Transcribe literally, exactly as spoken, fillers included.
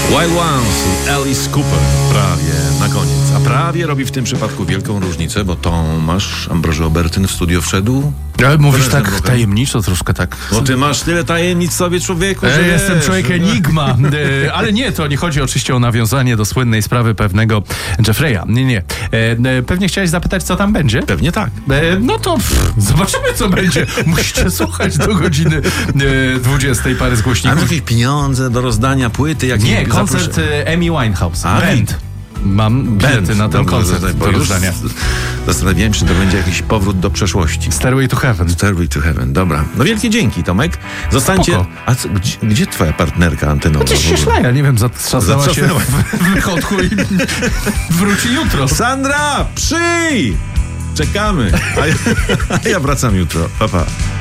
Wild Ones i Alice Cooper prawie na koniec. A prawie robi w tym przypadku wielką różnicę, bo Tomasz Ambroży Obertyn w studio wszedł. Ale mówisz tak Boga. tajemniczo, troszkę tak. Bo ty masz tyle tajemnic sobie, człowieku, że e, jestem człowiek enigma. E, ale nie, to nie chodzi oczywiście o nawiązanie do słynnej sprawy pewnego Jeffreya. Nie, nie. E, pewnie chciałeś zapytać, co tam będzie? Pewnie tak. E, no to pff, zobaczymy, co będzie. Musicie słuchać do godziny e, dwudziestej parę z głośników. A jakieś pieniądze do rozdania, płyty? Jak nie, koncert zaproszę... Amy Winehouse. A, Band. Mam bilety na ten koncert do rozdania. Zastanawiałem się, czy to będzie jakiś powrót do przeszłości. Stairway to Heaven. Stairway to Heaven, dobra. No wielkie dzięki, Tomek. Zostańcie... Spoko. A co, gdzie, gdzie twoja partnerka antenowa? Gdzieś się szlaja, nie wiem, zatrzasnęła się w, w wychodku i wróci jutro. Sandra, przyj! Czekamy. A ja, a ja wracam jutro. Pa, pa.